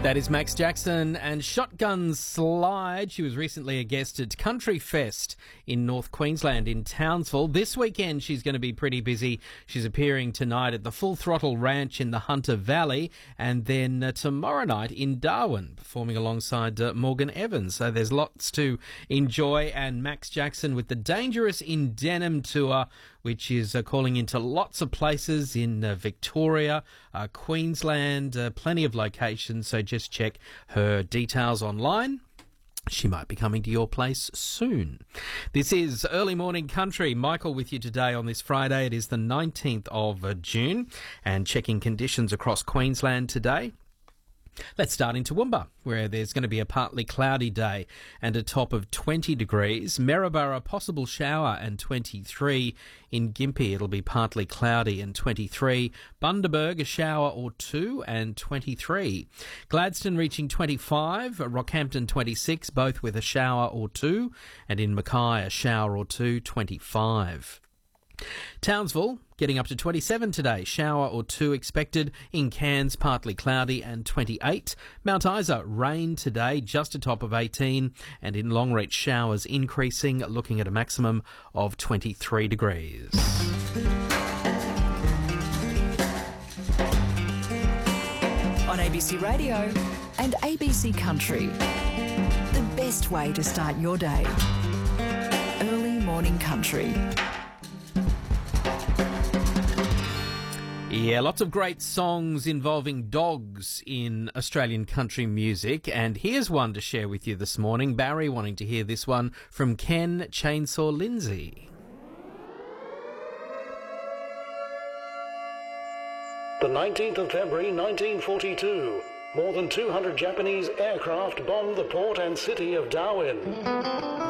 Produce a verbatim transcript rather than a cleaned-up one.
That is Max Jackson and Shotgun Slide. She was recently a guest at Country Fest in North Queensland in Townsville. This weekend she's going to be pretty busy. She's appearing tonight at the Full Throttle Ranch in the Hunter Valley, and then uh, tomorrow night in Darwin, performing alongside uh, Morgan Evans. So there's lots to enjoy, and Max Jackson with the Dangerous in Denim tour, which is uh, calling into lots of places in uh, Victoria, uh, Queensland, uh, plenty of locations. So just check her details online. She might be coming to your place soon. This is Early Morning Country. Michael with you today on this Friday. It is the nineteenth of June, and checking conditions across Queensland today. Let's start in Toowoomba, where there's going to be a partly cloudy day and a top of twenty degrees. Maryborough, possible shower and twenty-three. In Gympie, it'll be partly cloudy and twenty-three. Bundaberg, a shower or two and twenty-three. Gladstone reaching twenty-five. Rockhampton, twenty-six, both with a shower or two. And in Mackay, a shower or two, twenty-five. Townsville getting up to twenty-seven today, shower or two expected. In Cairns, partly cloudy and twenty-eight. Mount Isa, rain today, just a top of eighteen, and in Longreach, showers increasing, looking at a maximum of twenty-three degrees. On A B C Radio and A B C Country, the best way to start your day. Early Morning Country. Yeah, lots of great songs involving dogs in Australian country music, and here's one to share with you this morning. Barry wanting to hear this one from Ken Chainsaw Lindsay. The nineteenth of February nineteen forty-two, more than two hundred Japanese aircraft bombed the port and city of Darwin.